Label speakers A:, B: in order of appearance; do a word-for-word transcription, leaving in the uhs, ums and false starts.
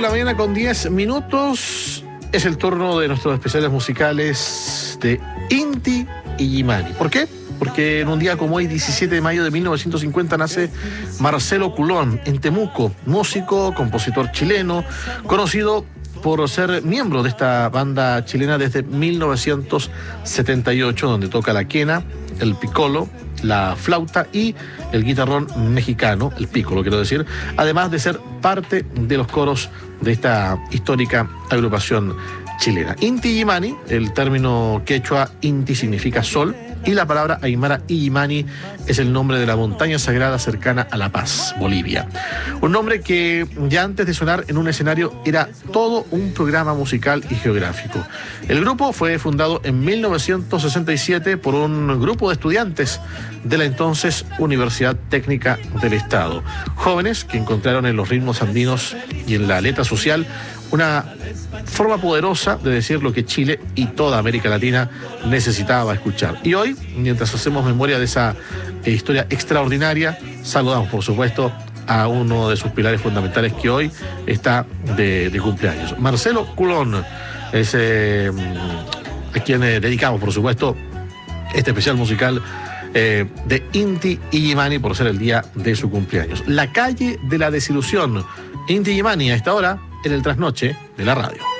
A: de la mañana con diez minutos. Es el turno de nuestros especiales musicales de Inti Illimani. ¿Por qué? Porque en un día como hoy, diecisiete de mayo de mil novecientos cincuenta, nace Marcelo Culón en Temuco, músico, compositor chileno, conocido por ser miembro de esta banda chilena desde mil novecientos setenta y ocho, donde toca la quena, el piccolo, la flauta y el guitarrón mexicano, el pícolo quiero decir, además de ser parte de los coros de esta histórica agrupación chilena. Inti Illimani, el término quechua Inti significa sol, y la palabra aymara Illimani es el nombre de la montaña sagrada cercana a La Paz, Bolivia. Un nombre que ya antes de sonar en un escenario era todo un programa musical y geográfico. El grupo fue fundado en mil novecientos sesenta y siete por un grupo de estudiantes de la entonces Universidad Técnica del Estado. Jóvenes que encontraron en los ritmos andinos y en la letra social una forma poderosa de decir lo que Chile y toda América Latina necesitaba escuchar. Y hoy, mientras hacemos memoria de esa eh, historia extraordinaria, saludamos, por supuesto, a uno de sus pilares fundamentales que hoy está de, de cumpleaños. Marcelo Culón es eh, a quien eh, dedicamos, por supuesto, este especial musical eh, de Inti Illimani por ser el día de su cumpleaños. La calle de la desilusión. Inti Illimani a esta hora en el trasnoche de la radio.